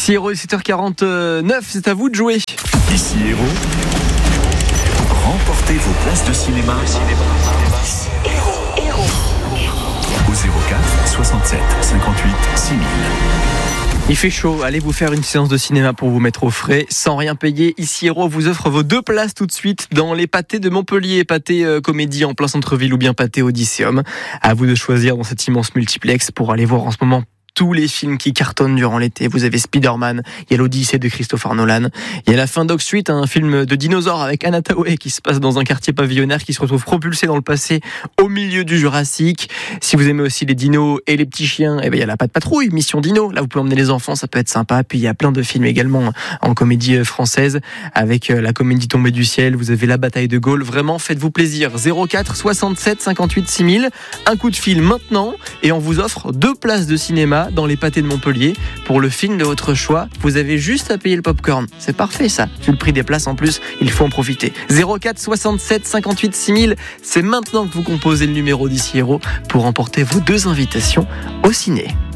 Ici Héros, 7h49, c'est à vous de jouer. Ici Héros, remportez vos places de cinéma. Ici Héros. Au 04 67 58 6000. Il fait chaud, allez vous faire une séance de cinéma pour vous mettre au frais, sans rien payer. Ici Héros vous offre vos 2 places tout de suite dans les pâtés de Montpellier, pâtés comédie en plein centre-ville ou bien pâtés Odysseum. À vous de choisir dans cet immense multiplex pour aller voir en ce moment tous les films qui cartonnent durant l'été. Vous avez Spider-Man, il y a l'Odyssée de Christopher Nolan, il y a La Fin Dog Street, un film de dinosaures avec Anna Thaoué qui se passe dans un quartier pavillonnaire qui se retrouve propulsé dans le passé au milieu du Jurassique. Si vous aimez aussi les dinos et les petits chiens, eh ben il y a La Patte Patrouille, Mission Dino. Là vous pouvez emmener les enfants, ça peut être sympa. Puis il y a plein de films également en comédie française avec la comédie Tombée du ciel. Vous avez La Bataille de Gaulle. Vraiment faites-vous plaisir. 04 67 58 6000. Un coup de fil maintenant et on vous offre 2 places de cinéma dans les pâtés de Montpellier pour le film de votre choix. Vous avez juste à payer le popcorn. C'est parfait ça. Vu le prix des places en plus, il faut en profiter. 04 67 58 6000. C'est maintenant que vous composez le numéro d'Ici Héros pour remporter vos 2 invitations au ciné.